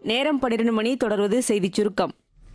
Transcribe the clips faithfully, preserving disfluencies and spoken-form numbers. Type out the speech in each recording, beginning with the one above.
நேரம் பன்னிரண்டு மணி. தொடர்வது செய்திச் சுருக்கம்.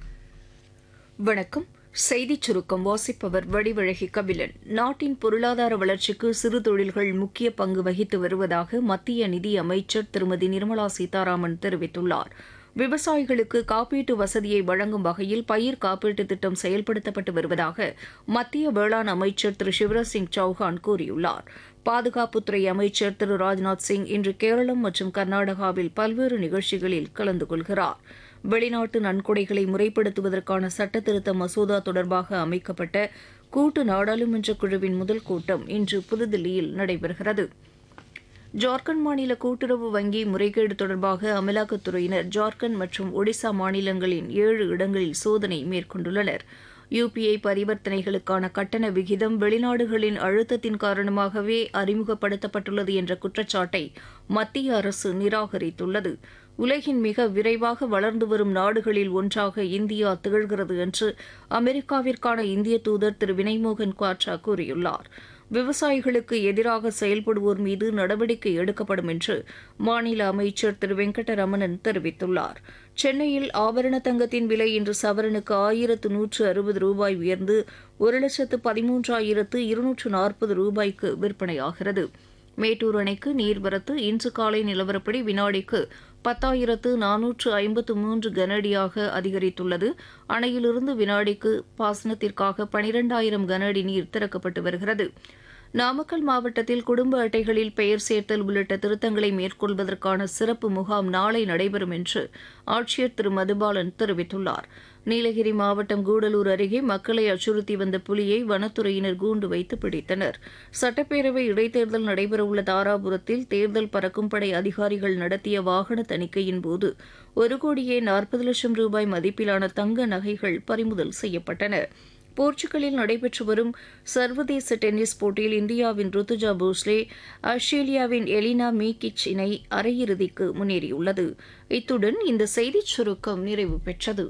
வணக்கம். செய்திச் சுருக்கம் வாசிப்பவர் வடிவழகி கபிலன். நாட்டின் பொருளாதார வளர்ச்சிக்கு சிறு தொழில்கள் முக்கிய பங்கு வகித்து வருவதாக மத்திய நிதி அமைச்சர் திருமதி நிர்மலா சீதாராமன் தெரிவித்துள்ளார். விவசாயிகளுக்கு காப்பீட்டு வசதியை வழங்கும் வகையில் பயிர் காப்பீட்டுத் திட்டம் செயல்படுத்தப்பட்டு வருவதாக மத்திய வேளாண் அமைச்சர் திரு சிவராஜ் சிங் சௌஹான் கூறியுள்ளார். பாதுகாப்புத்துறை அமைச்சர் திரு ராஜ்நாத் சிங் இன்று கேரளம் மற்றும் கர்நாடகாவில் பல்வேறு நிகழ்ச்சிகளில் கலந்து கொள்கிறார். வெளிநாட்டு நன்கொடைகளை முறைப்படுத்துவதற்கான சட்டத்திருத்த மசோதா தொடர்பாக அமைக்கப்பட்ட கூட்டு நாடாளுமன்ற குழுவின் முதல் கூட்டம் இன்று புதுதில்லியில் நடைபெறுகிறது. ஜார்க்கண்ட் மாநில கூட்டுறவு வங்கி முறைகேடு தொடர்பாக அமலாக்கத்துறையினர் ஜார்க்கண்ட் மற்றும் ஒடிசா மாநிலங்களின் ஏழு இடங்களில் சோதனை மேற்கொண்டுள்ளனர். யுபிஐ பரிவர்த்தனைகளுக்கான கட்டண விகிதம் வெளிநாடுகளின் அழுத்தத்தின் காரணமாகவே அறிமுகப்படுத்தப்பட்டுள்ளது என்ற குற்றச்சாட்டை மத்திய அரசு நிராகரித்துள்ளது. உலகின் மிக விரைவாக வளர்ந்து வரும் நாடுகளில் ஒன்றாக இந்தியா திகழ்கிறது என்று அமெரிக்காவிற்கான இந்திய தூதர் திரு வினய்மோகன் குவாட்ரா கூறியுள்ளார். விவசாயிகளுக்கு எதிராக செயல்படுவோர் மீது நடவடிக்கை எடுக்கப்படும் என்று மாநில அமைச்சர் திரு வெங்கடரமணன் தெரிவித்துள்ளார். சென்னையில் ஆபரண தங்கத்தின் விலை இன்று சவரனுக்கு ஆயிரத்து நூற்று அறுபது ரூபாய் உயர்ந்து ஒரு லட்சத்து பதிமூன்றாயிரத்து இருநூற்று நாற்பது ரூபாய்க்கு விற்பனையாகிறது. மேட்டூர் அணைக்கு நீர்வரத்து இன்று காலை நிலவரப்படி வினாடிக்கு பத்தாயிரத்து நானூற்று ஐம்பத்து மூன்று கனஅடியாக அதிகரித்துள்ளது. அணையிலிருந்து வினாடிக்கு பாசனத்திற்காக பனிரெண்டாயிரம் கனஅடி நீர் திறக்கப்பட்டு வருகிறது. நாமக்கல் மாவட்டத்தில் குடும்ப அட்டைகளில் பெயர் சேர்த்தல் உள்ளிட்ட திருத்தங்களை மேற்கொள்வதற்கான சிறப்பு முகாம் நாளை நடைபெறும் என்று ஆட்சியர் திரு மதுபாலன் தெரிவித்துள்ளார். நீலகிரி மாவட்டம் கூடலூர் அருகே மக்களை அச்சுறுத்தி வந்த புலியை வனத்துறையினர் கூண்டு வைத்து பிடித்தனர். சட்டப்பேரவை இடைத்தேர்தல் நடைபெறவுள்ள தாராபுரத்தில் தேர்தல் பறக்கும் படை அதிகாரிகள் நடத்திய வாகன தணிக்கையின் போது ஒரு கோடியே நாற்பது லட்சம் ரூபாய் மதிப்பிலான தங்க நகைகள் பறிமுதல் செய்யப்பட்டன. போர்ச்சுகலில் நடைபெற்று வரும் சர்வதேச டென்னிஸ் போட்டியில் இந்தியாவின் ருத்துஜா போஸ்லே ஆஸ்திரேலியாவின் எலினா மீகிச் இணை அரையிறுதிக்கு முன்னேறியுள்ளது. இத்துடன் இந்த செய்திச் சுருக்கம் நிறைவு பெற்றது.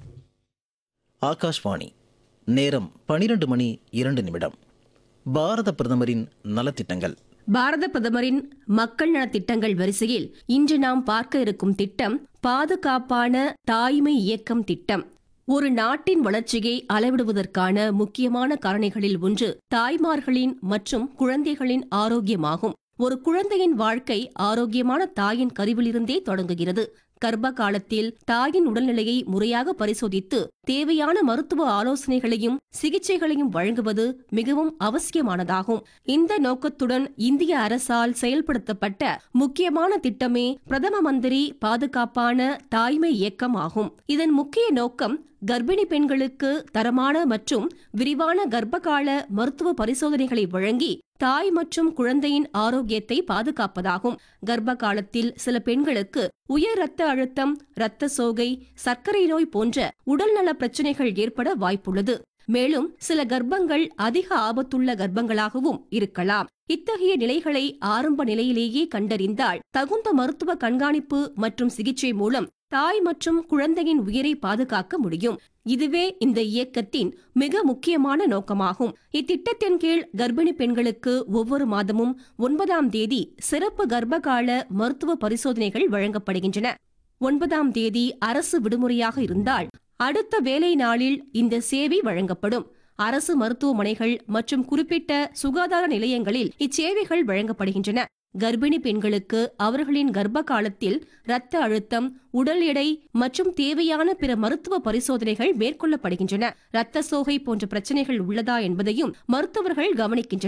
ஆகாஷ்வாணி. நேரம் பனிரெண்டு மணி இரண்டு நிமிடம். பாரத பிரதமரின் நலத்திட்டங்கள். பாரத பிரதமரின் மக்கள் நலத்திட்டங்கள் வரிசையில் இன்று நாம் பார்க்க இருக்கும் திட்டம் பாதுகாப்பான தாய்மை இயக்கம் திட்டம். ஒரு நாட்டின் வளர்ச்சியை அளவிடுவதற்கான முக்கியமான காரணிகளில் ஒன்று தாய்மார்களின் மற்றும் குழந்தைகளின் ஆரோக்கியமாகும். ஒரு குழந்தையின் வாழ்க்கை ஆரோக்கியமான தாயின் கருவிலிருந்தே தொடங்குகிறது. கர்ப்ப காலத்தில் தாயின் உடல்நிலையை முறையாக பரிசோதித்து தேவையான மருத்துவ ஆலோசனைகளையும் சிகிச்சைகளையும் வழங்குவது மிகவும் அவசியமானதாகும். இந்த நோக்கத்துடன் இந்திய அரசால் செயல்படுத்தப்பட்ட முக்கியமான திட்டமே பிரதம மந்திரி பாதுகாப்பான தாய்மை இயக்கம் ஆகும். இதன் முக்கிய நோக்கம் கர்ப்பிணி பெண்களுக்கு தரமான மற்றும் விரிவான கர்ப்பகால மருத்துவ பரிசோதனைகளை வழங்கி தாய் மற்றும் குழந்தையின் ஆரோக்கியத்தை பாதுகாப்பதாகும். கர்ப்ப காலத்தில் சில பெண்களுக்கு உயர் இரத்த அழுத்தம், இரத்த சோகை, சர்க்கரை நோய் போன்ற உடல்நல பிரச்சினைகள் ஏற்பட வாய்ப்புள்ளது. மேலும் சில கர்ப்பங்கள் அதிக ஆபத்துள்ள கர்ப்பங்களாகவும் இருக்கலாம். இத்தகைய நிலைகளை ஆரம்ப நிலையிலேயே கண்டறிந்தால் தகுந்த மருத்துவ கண்காணிப்பு மற்றும் சிகிச்சை மூலம் தாய் மற்றும் குழந்தையின் உயிரை பாதுகாக்க முடியும். இதுவே இந்த இயக்கத்தின் மிக முக்கியமான நோக்கமாகும். இத்திட்டத்தின் கீழ் கர்ப்பிணி பெண்களுக்கு ஒவ்வொரு மாதமும் ஒன்பதாம் தேதி சிறப்பு கர்ப்பகால மருத்துவ பரிசோதனைகள் வழங்கப்படுகின்றன. ஒன்பதாம் தேதி அரசு விடுமுறையாக இருந்தால் அடுத்த வேலை நாளில் இந்த சேவை வழங்கப்படும். அரசு மருத்துவமனைகள் மற்றும் குறிப்பிட்ட சுகாதார நிலையங்களில் இச்சேவைகள் வழங்கப்படுகின்றன. கர்ப்பிணி பெண்களுக்கு அவர்களின் கர்ப்ப காலத்தில் இரத்த அழுத்தம், உடல் எடை மற்றும் தேவையான பிற மருத்துவ பரிசோதனைகள் மேற்கொள்ளப்படுகின்றன. இரத்த சோகை போன்ற பிரச்சனைகள் உள்ளதா என்பதையும் மருத்துவர்கள் கவனிக்கின்றனர்.